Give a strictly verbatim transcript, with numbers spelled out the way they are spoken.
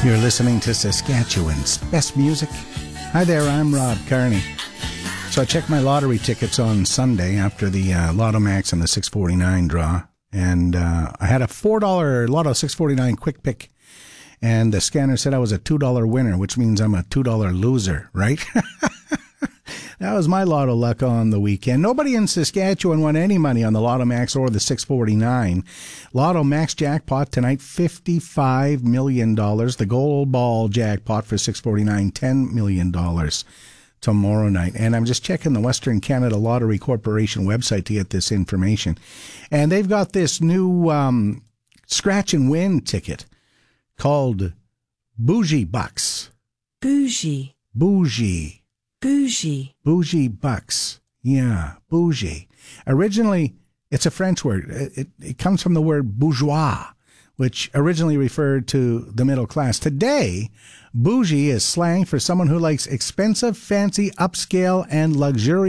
You're listening to Saskatchewan's best music. Hi there, I'm Rob Carney. So I checked my lottery tickets on Sunday after the uh, Lotto Max and the six forty-nine draw. And uh, I had a four dollar Lotto six forty-nine quick pick. And the scanner said I was a two dollar winner, which means I'm a two dollar loser, right? That was my Lotto luck on the weekend. Nobody in Saskatchewan won any money on the Lotto Max or the six forty-nine. Lotto Max jackpot tonight, fifty-five million dollars. The Gold Ball jackpot for six forty-nine, ten million dollars tomorrow night. And I'm just checking the Western Canada Lottery Corporation website to get this information. And they've got this new um, scratch and win ticket called Bougie Bucks. Bougie. Bougie. Bougie. Bougie Bucks. Yeah, bougie. Originally, it's a French word. It, it, it comes from the word bourgeois, which originally referred to the middle class. Today, bougie is slang for someone who likes expensive, fancy, upscale, and luxurious